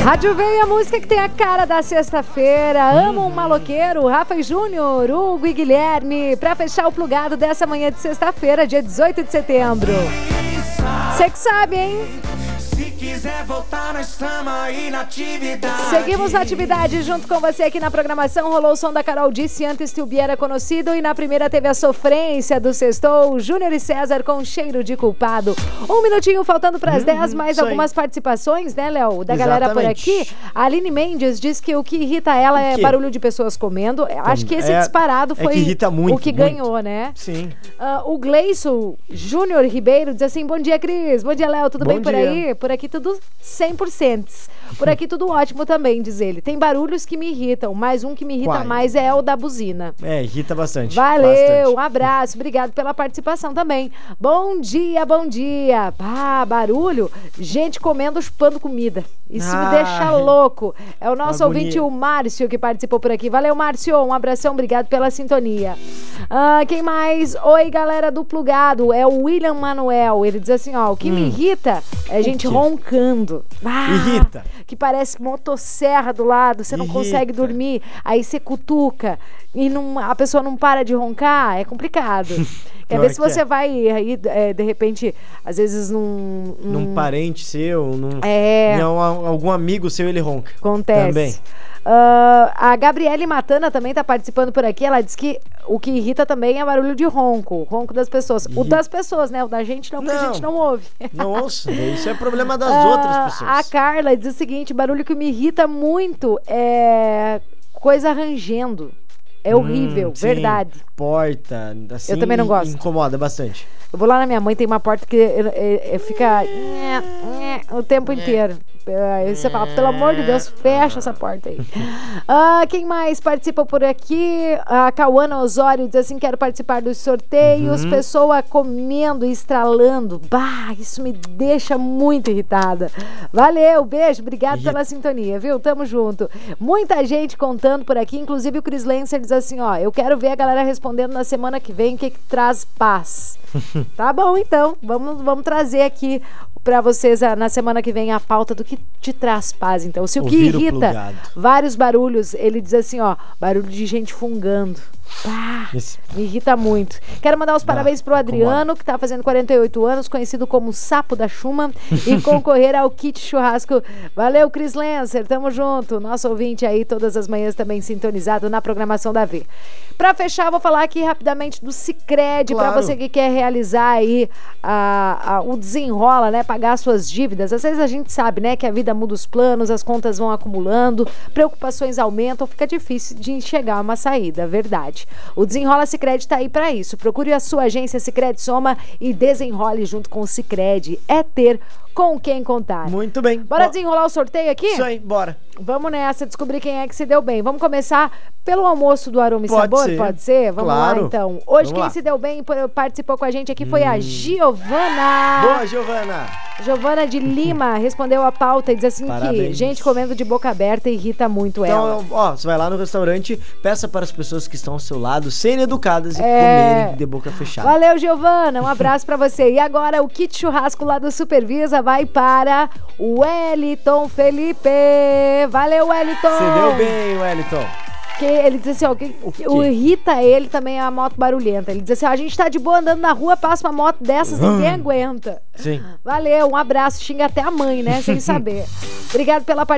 Rádio Veio, a música que tem a cara da sexta-feira. Amo um maloqueiro, Rafa e Júnior, Hugo e Guilherme, pra fechar o plugado dessa manhã de sexta-feira, dia 18 de setembro. Você que sabe, hein? Se quiser voltar, nós estamos aí na atividade. Seguimos na atividade junto com você aqui na programação. Rolou o som da Carol Disse, antes Tilbi era conhecido. E na primeira teve a sofrência do Sextou, Júnior e César com Cheiro de Culpado. Um minutinho faltando para as 10, mais algumas participações, né, Léo? Da galera por aqui. A Aline Mendes diz que o que irrita ela é barulho de pessoas comendo. Acho que esse disparado foi que irrita muito, o que ganhou, né? Sim. O Gleison Júnior Ribeiro diz assim: bom dia, Cris. Bom dia, Léo. Tudo bem por aí? Por aqui tudo 100%. Por aqui tudo ótimo também, diz ele. Tem barulhos que me irritam, mas um que me irrita mais é o da buzina. Irrita bastante. Valeu, bastante. Um abraço, obrigado pela participação também. Bom dia, bom dia. Barulho, gente comendo, chupando comida. Isso me deixa louco. É o nosso ouvinte, o Márcio, que participou por aqui. Valeu, Márcio, um abração, obrigado pela sintonia. Quem mais? Oi, galera do Plugado, é o William Manuel. Ele diz assim, o que me irrita é gente roncando. Irrita. Que parece motosserra do lado, você não consegue dormir, aí você cutuca e a pessoa não para de roncar, é complicado. Quer ver se você vai aí, de repente, às vezes num parente seu, algum amigo seu, ele ronca. Acontece. Também. A Gabriele Matana também tá participando por aqui. Ela diz que o que irrita também é barulho de ronco. Ronco das pessoas. O das pessoas, né? O da gente não, porque a gente não ouve. Não ouço. Isso é problema das outras pessoas. A Carla diz o seguinte: barulho que me irrita muito é coisa rangendo. É horrível, sim. Verdade. Porta, assim, eu também não gosto. Incomoda bastante. Eu vou lá na minha mãe, tem uma porta que fica o tempo inteiro. Aí você fala, pelo amor de Deus, fecha essa porta aí. Quem mais participa por aqui? A Cauana Osório diz assim: quero participar dos sorteios. Pessoa comendo e estralando. Isso me deixa muito irritada. Valeu, beijo, obrigado pela sintonia, viu? Tamo junto. Muita gente contando por aqui, inclusive o Chris Lancer diz assim: eu quero ver a galera respondendo na semana que vem o que traz paz. Tá bom, então, vamos trazer aqui pra vocês na semana que vem a pauta do que te traz paz. Então, se o que irrita, vários barulhos, ele diz assim, barulho de gente fungando. Me irrita muito. Quero mandar os parabéns pro Adriano, que tá fazendo 48 anos, conhecido como Sapo da Chuma, e concorrer ao kit churrasco. Valeu, Chris Lancer, tamo junto. Nosso ouvinte aí, todas as manhãs também sintonizado na programação da V. Pra fechar, vou falar aqui rapidamente do Sicredi, pra você que quer realizar aí o desenrola, né? Pagar suas dívidas. Às vezes a gente sabe, né? Que a vida muda os planos, as contas vão acumulando, preocupações aumentam, fica difícil de enxergar uma saída, verdade. O Desenrola Sicredi tá aí pra isso. Procure a sua agência Sicredi Soma e desenrole junto com o Sicredi. É ter com quem contar. Muito bem. Bora desenrolar o sorteio aqui? Isso aí, bora. Vamos nessa, descobrir quem é que se deu bem. Vamos começar pelo almoço do Aroma e Sabor? Pode ser? Vamos lá, então. Hoje quem se deu bem e participou com a gente aqui foi a Giovana. Boa, Giovana. Giovana de Lima respondeu a pauta e diz assim: parabéns. Que gente comendo de boca aberta irrita muito ela. Então, você vai lá no restaurante, peça para as pessoas que estão ao seu lado serem educadas e comerem de boca fechada. Valeu, Giovana, um abraço pra você. E agora o kit churrasco lá do Supervisa vai para o Wellington Felipe. Valeu, Wellington. Você deu bem, Wellington. Que ele diz assim, o irrita ele também é a moto barulhenta. Ele diz assim, a gente tá de boa andando na rua, passa uma moto dessas, ninguém aguenta. Sim. Valeu, um abraço, xinga até a mãe, né, sem saber. Obrigado pela participação.